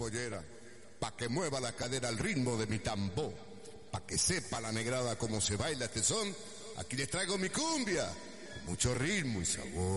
pollera, pa' que mueva la cadera al ritmo de mi tambor, pa' que sepa la negrada cómo se baila este son. Aquí les traigo mi cumbia, con mucho ritmo y sabor.